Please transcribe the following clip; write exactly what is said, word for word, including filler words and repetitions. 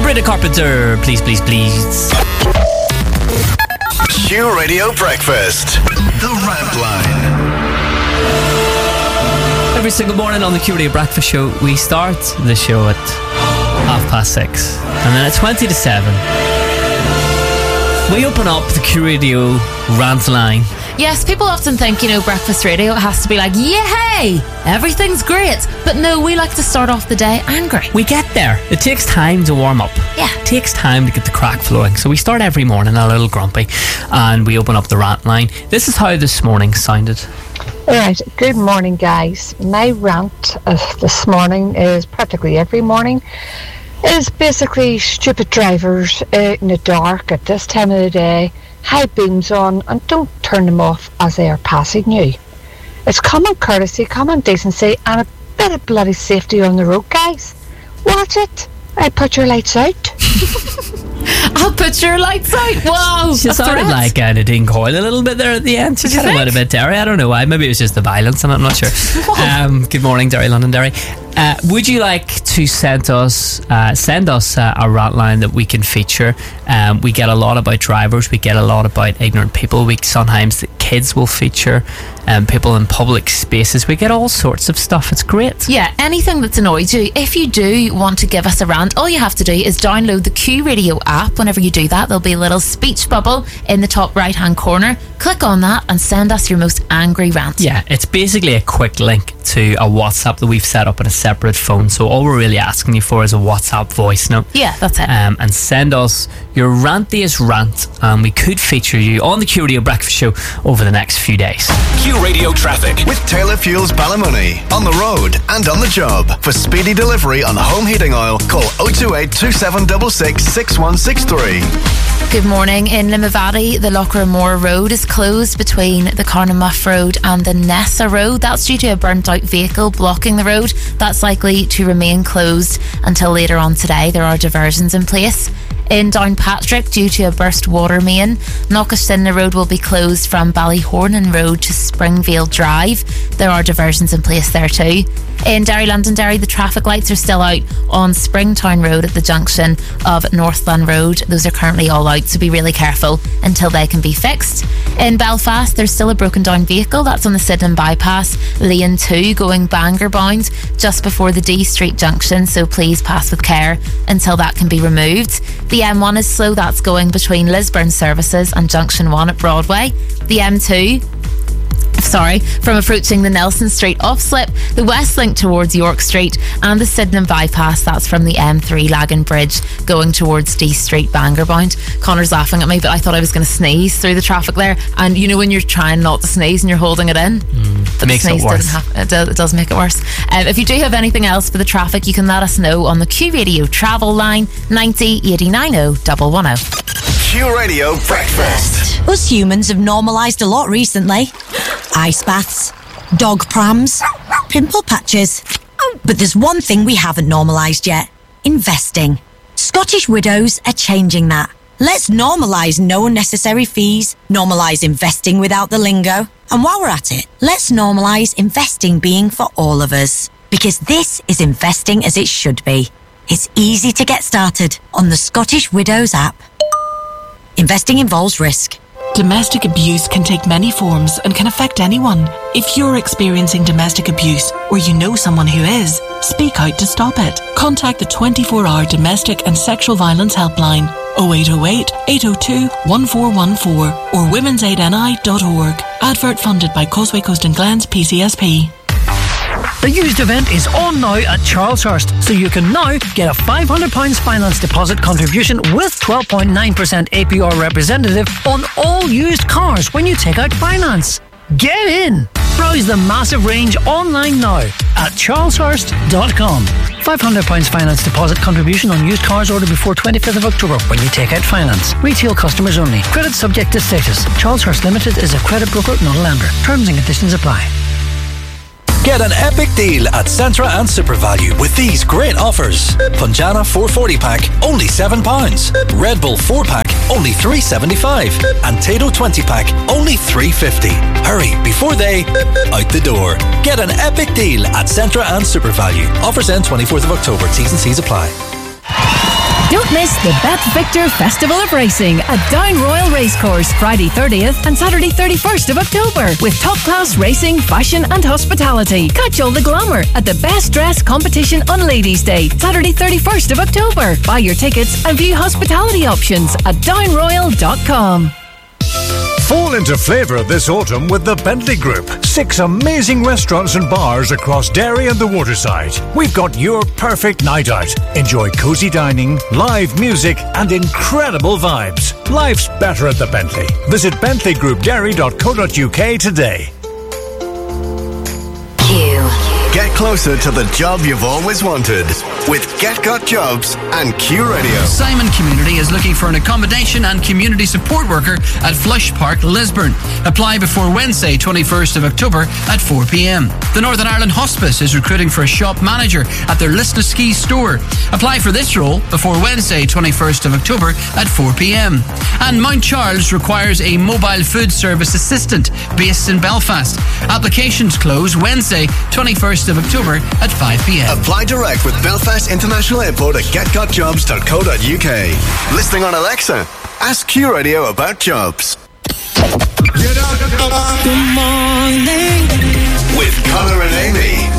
Sabrina Carpenter, please, please, please. Q Radio Breakfast. The Rant Line. Every single morning on the Q Radio Breakfast Show, we start the show at half past six, and then at twenty to seven, we open up the Q Radio Rant Line. Yes, people often think, you know, breakfast radio, it has to be like, yay, everything's great. But no, we like to start off the day angry. We get there. It takes time to warm up. Yeah. It takes time to get the crack flowing. So we start every morning a little grumpy, and we open up the rant line. This is how this morning sounded. Alright, good morning, guys. My rant uh, this morning is practically every morning. Is basically stupid drivers out in the dark at this time of the day, high beams on, and don't turn them off as they are passing you. It's common courtesy, common decency, and a bit of bloody safety on the road, guys. Watch it. I put your lights out. I'll put your lights out. Whoa. She sounded like uh, Nadine Coyle a little bit there at the end. She kind of went a bit Derry. I don't know why. Maybe it was just the violence, and I'm not sure. Um, good morning, Derry, Londonderry. Uh, would you like to send us uh, send us uh, a rant line that we can feature? Um, we get a lot about drivers. We get a lot about ignorant people. We sometimes the kids will feature um, people in public spaces. We get all sorts of stuff. It's great. Yeah, anything that's annoyed you. If you do want to give us a rant, all you have to do is download the Q Radio app. Whenever you do that, there'll be a little speech bubble in the top right hand corner. Click on that and send us your most angry rant. Yeah, it's basically a quick link to a WhatsApp that we've set up on a separate phone. So all we're really asking you for is a WhatsApp voice note. Yeah, that's it. Um, and send us your rantiest rant, and we could feature you on the Q Radio Breakfast Show over the next few days. Q Radio Traffic with Taylor Fuels Ballymoney. On the road and on the job. For speedy delivery on home heating oil, call oh two eight, two seven six six, six one six three. Good morning. In Limavady, the Lochramore Road is closed between the Carnamuff Road and the Nessa Road. That's due to a burnt out vehicle blocking the road. That's likely to remain closed until later on today. There are diversions in place. In Downpatrick, due to a burst water main, Knockastinna Road will be closed from Ballyhornan Road to Springvale Drive. There are diversions in place there too. In Derry, Londonderry, the traffic lights are still out on Springtown Road at the junction of Northland Road. Those are currently all out, so be really careful until they can be fixed. In Belfast, there's still a broken down vehicle. That's on the Sydenham Bypass, lane two, going Bangor bound, just before the D Street junction, so please pass with care until that can be removed. The M one is slow. That's going between Lisburn Services and Junction one at Broadway. The M two... Sorry, from approaching the Nelson Street off-slip, the West Link towards York Street, and the Sydenham Bypass. That's from the M three Lagan Bridge going towards D Street, Bangor bound. Connor's laughing at me, but I thought I was going to sneeze through the traffic there. And you know when you're trying not to sneeze and you're holding it in? Mm, but makes the sneeze it worse. Doesn't have, it, does, it does make it worse. Um, if you do have anything else for the traffic, you can let us know on the Q Radio travel line ninety, eighty-nine oh, one one oh. Q Radio Breakfast. Us humans have normalised a lot recently. Ice baths, dog prams, pimple patches. But there's one thing we haven't normalised yet. Investing. Scottish Widows are changing that. Let's normalise no unnecessary fees, normalise investing without the lingo. And while we're at it, let's normalise investing being for all of us. Because this is investing as it should be. It's easy to get started on the Scottish Widows app. Investing involves risk. Domestic abuse can take many forms and can affect anyone. If you're experiencing domestic abuse or you know someone who is, speak out to stop it. Contact the twenty-four hour Domestic and Sexual Violence Helpline oh eight oh eight, eight oh two, one four one four or womens aid n i dot org. Advert funded by Causeway Coast and Glens P C S P. The used event is on now at Charleshurst, so you can now get a five hundred pounds finance deposit contribution with twelve point nine percent A P R representative on all used cars when you take out finance. Get in! Browse the massive range online now at charleshurst dot com. five hundred pounds finance deposit contribution on used cars ordered before twenty-fifth of October when you take out finance. Retail customers only. Credit subject to status. Charleshurst Limited is a credit broker, not a lender. Terms and conditions apply. Get an epic deal at Centra and SuperValue with these great offers. Punjana four forty pack, only seven pounds. Red Bull four pack, only three seventy-five. And Tato twenty pack, only three fifty. Hurry before they out the door. Get an epic deal at Centra and SuperValue. Offers end twenty-fourth of October. T's and C's apply. Don't miss the Bet Victor Festival of Racing at Down Royal Racecourse, Friday thirtieth and Saturday thirty-first of October, with top-class racing, fashion and hospitality. Catch all the glamour at the Best Dress Competition on Ladies' Day, Saturday thirty-first of October. Buy your tickets and view hospitality options at down royal dot com. Fall into flavour this autumn with the Bentley Group. Six amazing restaurants and bars across Derry and the waterside. We've got your perfect night out. Enjoy cosy dining, live music and incredible vibes. Life's better at the Bentley. Visit bentley group derry dot co dot uk today. Q. Get closer to the job you've always wanted with Get Got Jobs and Q Radio. Simon Community is looking for an accommodation and community support worker at Flush Park, Lisburn. Apply before Wednesday, twenty-first of October at four p.m. The Northern Ireland Hospice is recruiting for a shop manager at their Lisnaskey store. Apply for this role before Wednesday, twenty-first of October at four p.m. And Mount Charles requires a mobile food service assistant based in Belfast. Applications close Wednesday, twenty-first of October at five p.m. Apply direct with Belfast International Airport at get got jobs dot co dot uk. Listening on Alexa, ask Q Radio about jobs. Good morning. With Connor and Amy.